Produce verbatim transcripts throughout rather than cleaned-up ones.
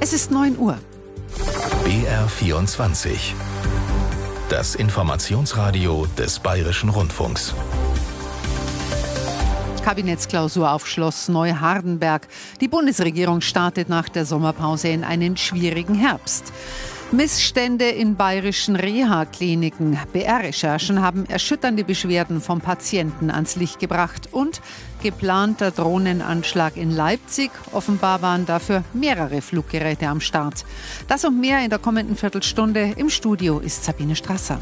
Es ist neun Uhr. B R vierundzwanzig. Das Informationsradio des Bayerischen Rundfunks. Kabinettsklausur auf Schloss Neuhardenberg. Die Bundesregierung startet nach der Sommerpause in einen schwierigen Herbst. Missstände in bayerischen Reha-Kliniken. B R-Recherchen haben erschütternde Beschwerden vom Patienten ans Licht gebracht. Und geplanter Drohnenanschlag in Leipzig. Offenbar waren dafür mehrere Fluggeräte am Start. Das und mehr in der kommenden Viertelstunde. Im Studio ist Sabine Strasser.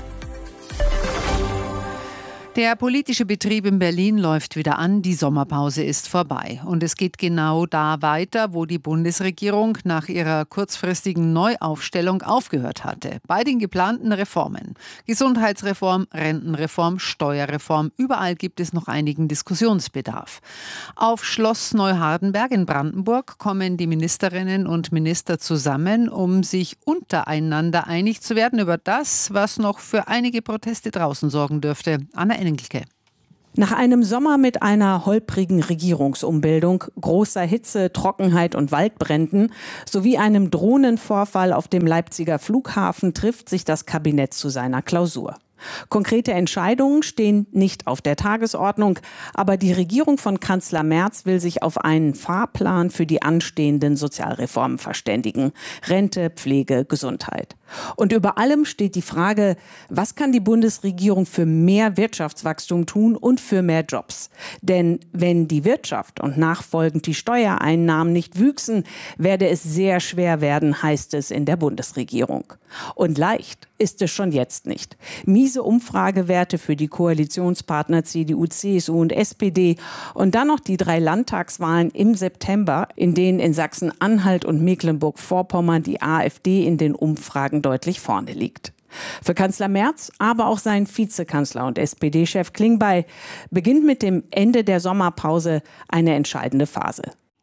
Der politische Betrieb in Berlin läuft wieder an, die Sommerpause ist vorbei. Und es geht genau da weiter, wo die Bundesregierung nach ihrer kurzfristigen Neuaufstellung aufgehört hatte. Bei den geplanten Reformen. Gesundheitsreform, Rentenreform, Steuerreform. Überall gibt es noch einigen Diskussionsbedarf. Auf Schloss Neuhardenberg in Brandenburg kommen die Ministerinnen und Minister zusammen, um sich untereinander einig zu werden über das, was noch für einige Proteste draußen sorgen dürfte. Anna Engelke. Nach einem Sommer mit einer holprigen Regierungsumbildung, großer Hitze, Trockenheit und Waldbränden sowie einem Drohnenvorfall auf dem Leipziger Flughafen trifft sich das Kabinett zu seiner Klausur. Konkrete Entscheidungen stehen nicht auf der Tagesordnung, aber die Regierung von Kanzler Merz will sich auf einen Fahrplan für die anstehenden Sozialreformen verständigen. Rente, Pflege, Gesundheit. Und über allem steht die Frage, was kann die Bundesregierung für mehr Wirtschaftswachstum tun und für mehr Jobs? Denn wenn die Wirtschaft und nachfolgend die Steuereinnahmen nicht wüchsen, werde es sehr schwer werden, heißt es in der Bundesregierung. Und leicht ist es schon jetzt nicht. Miese Umfragewerte für die Koalitionspartner C D U, C S U und S P D und dann noch die drei Landtagswahlen im September, in denen in Sachsen-Anhalt und Mecklenburg-Vorpommern die AfD in den Umfragen deutlich vorne liegt. Für Kanzler Merz, aber auch sein Vizekanzler und S P D-Chef Klingbeil beginnt mit dem Ende der Sommerpause eine entscheidende Phase.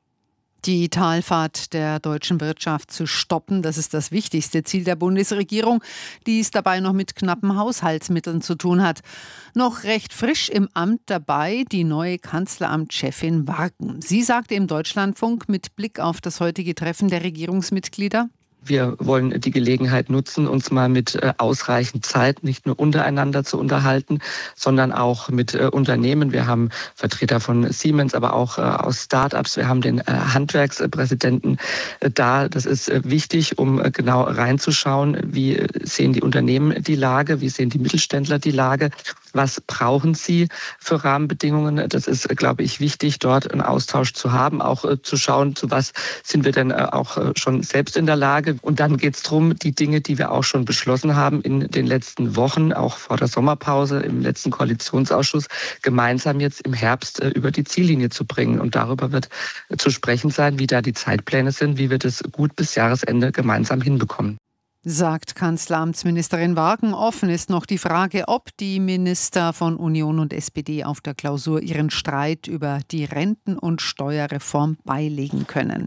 Die Talfahrt der deutschen Wirtschaft zu stoppen, das ist das wichtigste Ziel der Bundesregierung, die es dabei noch mit knappen Haushaltsmitteln zu tun hat. Noch recht frisch im Amt dabei die neue Kanzleramtschefin Warken. Sie sagte im Deutschlandfunk mit Blick auf das heutige Treffen der Regierungsmitglieder: Wir wollen die Gelegenheit nutzen, uns mal mit ausreichend Zeit nicht nur untereinander zu unterhalten, sondern auch mit Unternehmen. Wir haben Vertreter von Siemens, aber auch aus Start-ups. Wir haben den Handwerkspräsidenten da. Das ist wichtig, um genau reinzuschauen, wie sehen die Unternehmen die Lage, wie sehen die Mittelständler die Lage, was brauchen sie für Rahmenbedingungen. Das ist, glaube ich, wichtig, dort einen Austausch zu haben, auch zu schauen, zu was sind wir denn auch schon selbst in der Lage. Und dann geht es darum, die Dinge, die wir auch schon beschlossen haben in den letzten Wochen, auch vor der Sommerpause im letzten Koalitionsausschuss, gemeinsam jetzt im Herbst über die Ziellinie zu bringen. Und darüber wird zu sprechen sein, wie da die Zeitpläne sind, wie wir das gut bis Jahresende gemeinsam hinbekommen. Sagt Kanzleramtsministerin Warken. Offen ist noch die Frage, ob die Minister von Union und S P D auf der Klausur ihren Streit über die Renten- und Steuerreform beilegen können.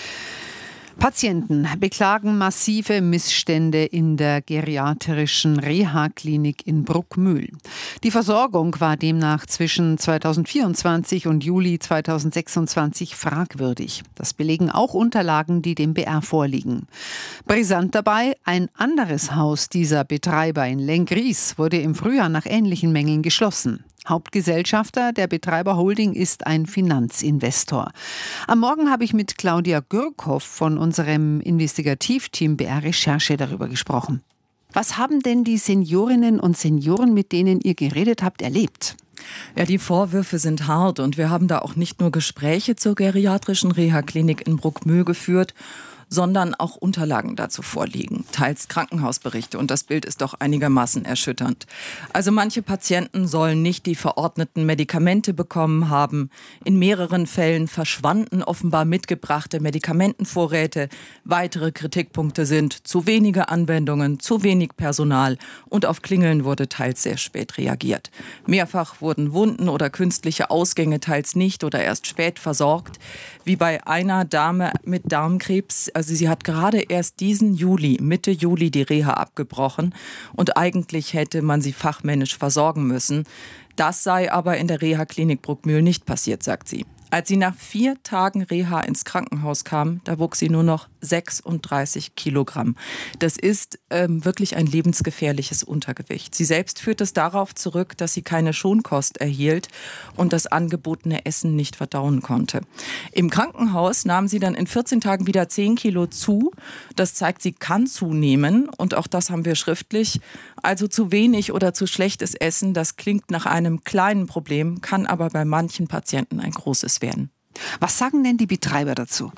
Patienten beklagen massive Missstände in der geriatrischen Reha-Klinik in Bruckmühl. Die Versorgung war demnach zwischen zweitausendvierundzwanzig und Juli zweitausendsechsundzwanzig fragwürdig. Das belegen auch Unterlagen, die dem B R vorliegen. Brisant dabei, ein anderes Haus dieser Betreiber in Lenggries wurde im Frühjahr nach ähnlichen Mängeln geschlossen. Hauptgesellschafter der Betreiberholding ist ein Finanzinvestor. Am Morgen habe ich mit Claudia Gürkhoff von unserem Investigativteam B R Recherche darüber gesprochen. Was haben denn die Seniorinnen und Senioren, mit denen ihr geredet habt, erlebt? Ja, die Vorwürfe sind hart und wir haben da auch nicht nur Gespräche zur geriatrischen Reha-Klinik in Bruckmühl geführt, sondern auch Unterlagen dazu vorliegen, teils Krankenhausberichte. Und das Bild ist doch einigermaßen erschütternd. Also manche Patienten sollen nicht die verordneten Medikamente bekommen haben. In mehreren Fällen verschwanden offenbar mitgebrachte Medikamentenvorräte. Weitere Kritikpunkte sind zu wenige Anwendungen, zu wenig Personal und auf Klingeln wurde teils sehr spät reagiert. Mehrfach wurden Wunden oder künstliche Ausgänge teils nicht oder erst spät versorgt. Wie bei einer Dame mit Darmkrebs. Also sie hat gerade erst diesen Juli, Mitte Juli die Reha abgebrochen und eigentlich hätte man sie fachmännisch versorgen müssen. Das sei aber in der Reha-Klinik Bruckmühl nicht passiert, sagt sie. Als sie nach vier Tagen Reha ins Krankenhaus kam, da wog sie nur noch sechsunddreißig Kilogramm. Das ist ähm, wirklich ein lebensgefährliches Untergewicht. Sie selbst führt es darauf zurück, dass sie keine Schonkost erhielt und das angebotene Essen nicht verdauen konnte. Im Krankenhaus nahm sie dann in vierzehn Tagen wieder zehn Kilo zu. Das zeigt, sie kann zunehmen und auch das haben wir schriftlich. Also zu wenig oder zu schlechtes Essen, das klingt nach einem kleinen Problem, kann aber bei manchen Patienten ein großes werden. Was sagen denn die Betreiber dazu?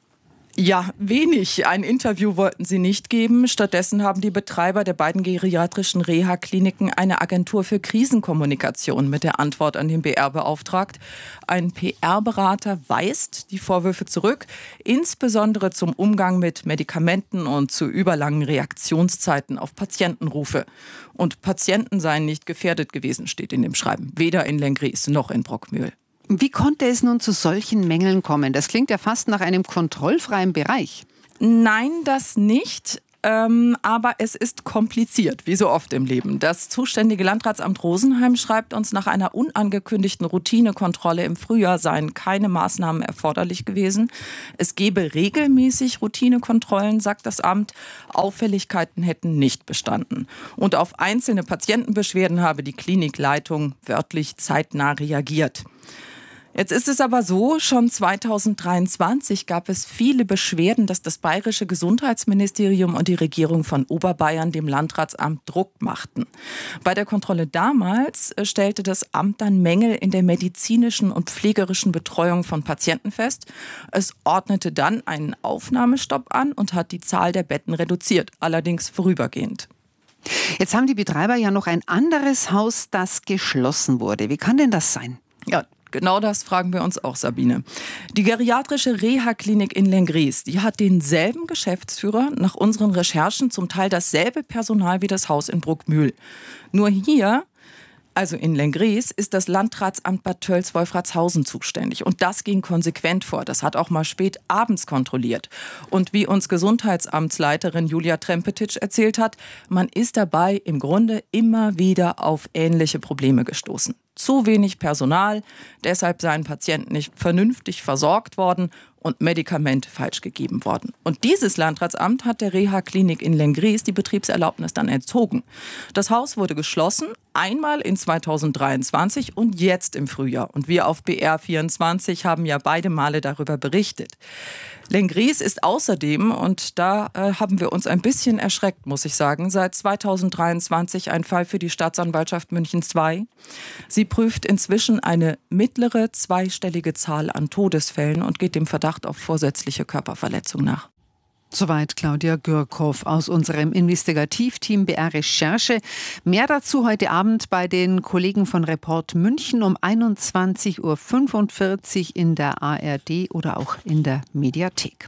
Ja, wenig. Ein Interview wollten sie nicht geben. Stattdessen haben die Betreiber der beiden geriatrischen Reha-Kliniken eine Agentur für Krisenkommunikation mit der Antwort an den B R beauftragt. Ein P R-Berater weist die Vorwürfe zurück, insbesondere zum Umgang mit Medikamenten und zu überlangen Reaktionszeiten auf Patientenrufe. Und Patienten seien nicht gefährdet gewesen, steht in dem Schreiben. Weder in Lenggries noch in Bruckmühl. Wie konnte es nun zu solchen Mängeln kommen? Das klingt ja fast nach einem kontrollfreien Bereich. Nein, das nicht. Ähm, aber es ist kompliziert, wie so oft im Leben. Das zuständige Landratsamt Rosenheim schreibt uns, nach einer unangekündigten Routinekontrolle im Frühjahr seien keine Maßnahmen erforderlich gewesen. Es gebe regelmäßig Routinekontrollen, sagt das Amt. Auffälligkeiten hätten nicht bestanden. Und auf einzelne Patientenbeschwerden habe die Klinikleitung wörtlich zeitnah reagiert. Jetzt ist es aber so, schon zweitausenddreiundzwanzig gab es viele Beschwerden, dass das bayerische Gesundheitsministerium und die Regierung von Oberbayern dem Landratsamt Druck machten. Bei der Kontrolle damals stellte das Amt dann Mängel in der medizinischen und pflegerischen Betreuung von Patienten fest. Es ordnete dann einen Aufnahmestopp an und hat die Zahl der Betten reduziert, allerdings vorübergehend. Jetzt haben die Betreiber ja noch ein anderes Haus, das geschlossen wurde. Wie kann denn das sein? Ja, genau das fragen wir uns auch, Sabine. Die geriatrische Reha-Klinik in Lenggries, die hat denselben Geschäftsführer, nach unseren Recherchen zum Teil dasselbe Personal wie das Haus in Bruckmühl. Nur hier, also in Lenggries, ist das Landratsamt Bad Tölz-Wolfratshausen zuständig. Und das ging konsequent vor. Das hat auch mal spät abends kontrolliert. Und wie uns Gesundheitsamtsleiterin Julia Trempetitsch erzählt hat, man ist dabei im Grunde immer wieder auf ähnliche Probleme gestoßen. Zu wenig Personal, deshalb seien Patienten nicht vernünftig versorgt worden und Medikamente falsch gegeben worden. Und dieses Landratsamt hat der Reha-Klinik in Lenggries die Betriebserlaubnis dann entzogen. Das Haus wurde geschlossen, einmal in zweitausenddreiundzwanzig und jetzt im Frühjahr. Und wir auf B R vierundzwanzig haben ja beide Male darüber berichtet. Lenggries ist außerdem, und da äh, haben wir uns ein bisschen erschreckt, muss ich sagen, seit zweitausenddreiundzwanzig ein Fall für die Staatsanwaltschaft München zwei. Sie prüft inzwischen eine mittlere zweistellige Zahl an Todesfällen und geht dem Verdacht auf vorsätzliche Körperverletzung nach. Soweit Claudia Gürkhoff aus unserem Investigativteam B R Recherche. Mehr dazu heute Abend bei den Kollegen von Report München um einundzwanzig Uhr fünfundvierzig in der A R D oder auch in der Mediathek.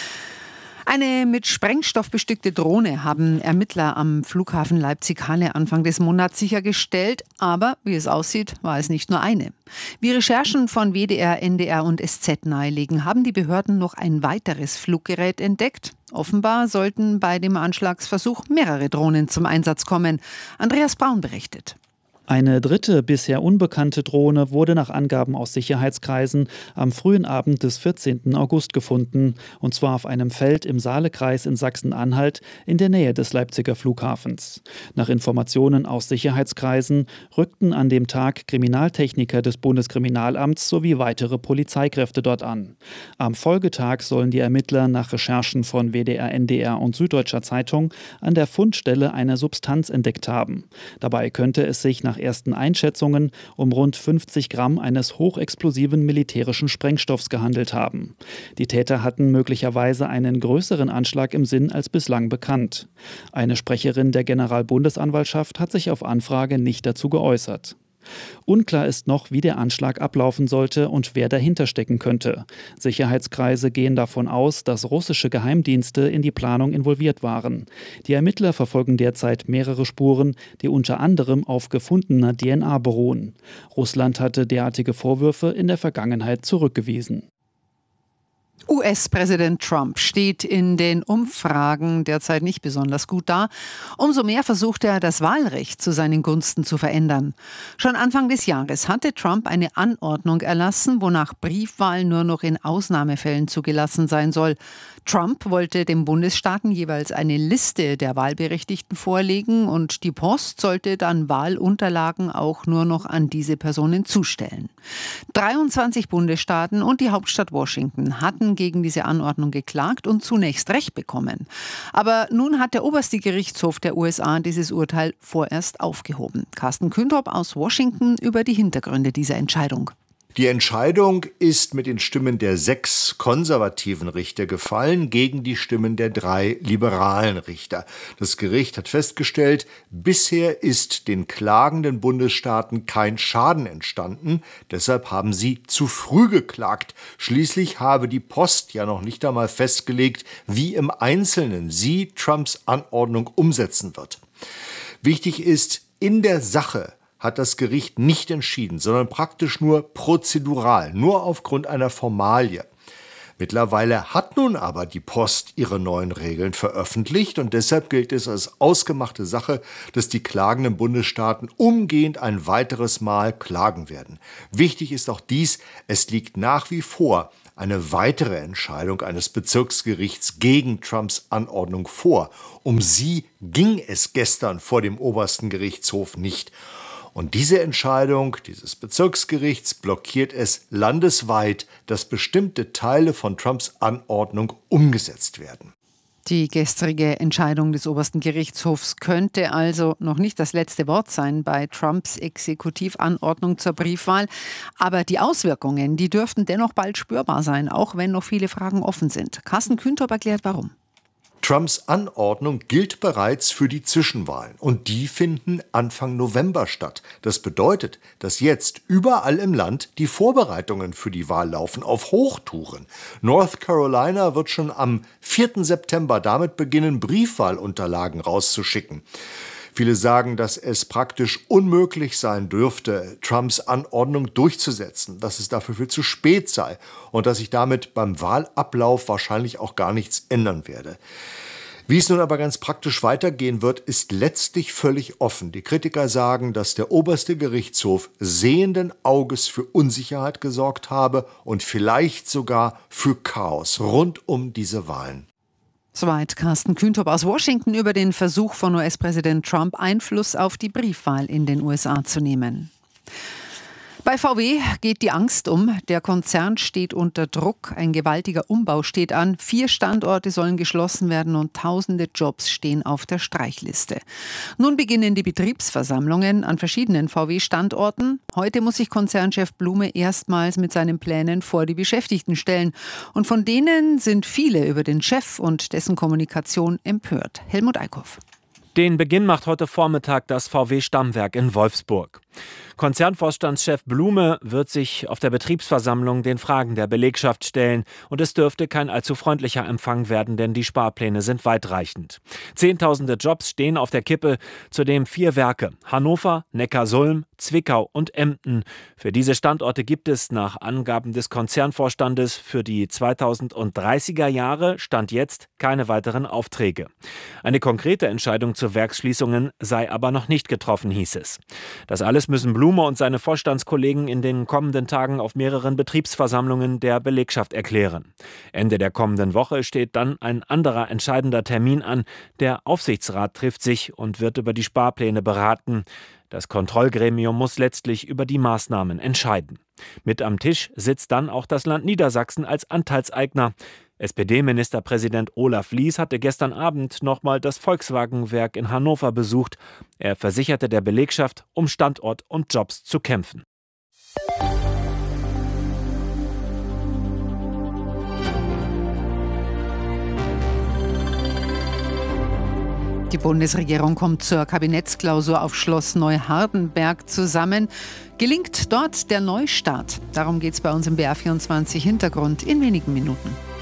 Eine mit Sprengstoff bestückte Drohne haben Ermittler am Flughafen Leipzig-Halle Anfang des Monats sichergestellt. Aber wie es aussieht, war es nicht nur eine. Wie Recherchen von W D R, N D R und S Z nahelegen, haben die Behörden noch ein weiteres Fluggerät entdeckt. Offenbar sollten bei dem Anschlagsversuch mehrere Drohnen zum Einsatz kommen. Andreas Braun berichtet. Eine dritte, bisher unbekannte Drohne wurde nach Angaben aus Sicherheitskreisen am frühen Abend des vierzehnten August gefunden, und zwar auf einem Feld im Saalekreis in Sachsen-Anhalt in der Nähe des Leipziger Flughafens. Nach Informationen aus Sicherheitskreisen rückten an dem Tag Kriminaltechniker des Bundeskriminalamts sowie weitere Polizeikräfte dort an. Am Folgetag sollen die Ermittler nach Recherchen von W D R, N D R und Süddeutscher Zeitung an der Fundstelle eine Substanz entdeckt haben. Dabei könnte es sich nach Nach ersten Einschätzungen um rund fünfzig Gramm eines hochexplosiven militärischen Sprengstoffs gehandelt haben. Die Täter hatten möglicherweise einen größeren Anschlag im Sinn als bislang bekannt. Eine Sprecherin der Generalbundesanwaltschaft hat sich auf Anfrage nicht dazu geäußert. Unklar ist noch, wie der Anschlag ablaufen sollte und wer dahinter stecken könnte. Sicherheitskreise gehen davon aus, dass russische Geheimdienste in die Planung involviert waren. Die Ermittler verfolgen derzeit mehrere Spuren, die unter anderem auf gefundener D N A beruhen. Russland hatte derartige Vorwürfe in der Vergangenheit zurückgewiesen. U S-Präsident Trump steht in den Umfragen derzeit nicht besonders gut da. Umso mehr versucht er, das Wahlrecht zu seinen Gunsten zu verändern. Schon Anfang des Jahres hatte Trump eine Anordnung erlassen, wonach Briefwahl nur noch in Ausnahmefällen zugelassen sein soll. Trump wollte den Bundesstaaten jeweils eine Liste der Wahlberechtigten vorlegen und die Post sollte dann Wahlunterlagen auch nur noch an diese Personen zustellen. dreiundzwanzig Bundesstaaten und die Hauptstadt Washington hatten gegen diese Anordnung geklagt und zunächst Recht bekommen. Aber nun hat der oberste Gerichtshof der U S A dieses Urteil vorerst aufgehoben. Carsten Kühntrop aus Washington über die Hintergründe dieser Entscheidung. Die Entscheidung ist mit den Stimmen der sechs konservativen Richter gefallen gegen die Stimmen der drei liberalen Richter. Das Gericht hat festgestellt, bisher ist den klagenden Bundesstaaten kein Schaden entstanden. Deshalb haben sie zu früh geklagt. Schließlich habe die Post ja noch nicht einmal festgelegt, wie im Einzelnen sie Trumps Anordnung umsetzen wird. Wichtig ist, in der Sache hat das Gericht nicht entschieden, sondern praktisch nur prozedural, nur aufgrund einer Formalie. Mittlerweile hat nun aber die Post ihre neuen Regeln veröffentlicht und deshalb gilt es als ausgemachte Sache, dass die klagenden Bundesstaaten umgehend ein weiteres Mal klagen werden. Wichtig ist auch dies, es liegt nach wie vor eine weitere Entscheidung eines Bezirksgerichts gegen Trumps Anordnung vor. Um sie ging es gestern vor dem obersten Gerichtshof nicht. Und diese Entscheidung dieses Bezirksgerichts blockiert es landesweit, dass bestimmte Teile von Trumps Anordnung umgesetzt werden. Die gestrige Entscheidung des obersten Gerichtshofs könnte also noch nicht das letzte Wort sein bei Trumps Exekutivanordnung zur Briefwahl. Aber die Auswirkungen, die dürften dennoch bald spürbar sein, auch wenn noch viele Fragen offen sind. Carsten Kühntrop erklärt, warum. Trumps Anordnung gilt bereits für die Zwischenwahlen und die finden Anfang November statt. Das bedeutet, dass jetzt überall im Land die Vorbereitungen für die Wahl laufen, auf Hochtouren. North Carolina wird schon am vierten September damit beginnen, Briefwahlunterlagen rauszuschicken. Viele sagen, dass es praktisch unmöglich sein dürfte, Trumps Anordnung durchzusetzen, dass es dafür viel zu spät sei und dass sich damit beim Wahlablauf wahrscheinlich auch gar nichts ändern werde. Wie es nun aber ganz praktisch weitergehen wird, ist letztlich völlig offen. Die Kritiker sagen, dass der oberste Gerichtshof sehenden Auges für Unsicherheit gesorgt habe und vielleicht sogar für Chaos rund um diese Wahlen. Soweit Carsten Kühntrop aus Washington über den Versuch von U S-Präsident Trump, Einfluss auf die Briefwahl in den U S A zu nehmen. Bei V W geht die Angst um. Der Konzern steht unter Druck. Ein gewaltiger Umbau steht an. Vier Standorte sollen geschlossen werden und tausende Jobs stehen auf der Streichliste. Nun beginnen die Betriebsversammlungen an verschiedenen V W-Standorten. Heute muss sich Konzernchef Blume erstmals mit seinen Plänen vor die Beschäftigten stellen. Und von denen sind viele über den Chef und dessen Kommunikation empört. Helmut Eickhoff. Den Beginn macht heute Vormittag das V W-Stammwerk in Wolfsburg. Konzernvorstandschef Blume wird sich auf der Betriebsversammlung den Fragen der Belegschaft stellen. Und es dürfte kein allzu freundlicher Empfang werden, denn die Sparpläne sind weitreichend. Zehntausende Jobs stehen auf der Kippe, zudem vier Werke: Hannover, Neckarsulm, Zwickau und Emden. Für diese Standorte gibt es nach Angaben des Konzernvorstandes für die zweitausenddreißiger Jahre Stand jetzt keine weiteren Aufträge. Eine konkrete Entscheidung zu Werksschließungen sei aber noch nicht getroffen, hieß es. Das alles müssen Blume und seine Vorstandskollegen in den kommenden Tagen auf mehreren Betriebsversammlungen der Belegschaft erklären. Ende der kommenden Woche steht dann ein anderer entscheidender Termin an. Der Aufsichtsrat trifft sich und wird über die Sparpläne beraten. Das Kontrollgremium muss letztlich über die Maßnahmen entscheiden. Mit am Tisch sitzt dann auch das Land Niedersachsen als Anteilseigner. S P D-Ministerpräsident Olaf Lies hatte gestern Abend nochmal das Volkswagenwerk in Hannover besucht. Er versicherte der Belegschaft, um Standort und Jobs zu kämpfen. Die Bundesregierung kommt zur Kabinettsklausur auf Schloss Neuhardenberg zusammen. Gelingt dort der Neustart? Darum geht es bei uns im B R vierundzwanzig Hintergrund in wenigen Minuten.